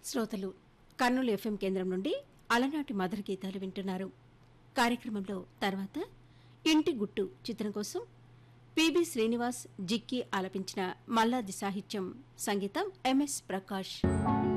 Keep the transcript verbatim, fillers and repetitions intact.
శ్రోతలు కర్నూలు ఎఫ్ఎం కేంద్రం నుండి అలనాటి మధుర గీతాలు వింటున్నారు. కార్యక్రమంలో తర్వాత ఇంటి గుట్టు చిత్రం కోసం పిబి శ్రీనివాస్ జిక్కి ఆలపించిన మల్లాది సాహిత్యం, సంగీతం ఎంఎస్ ప్రకాష్.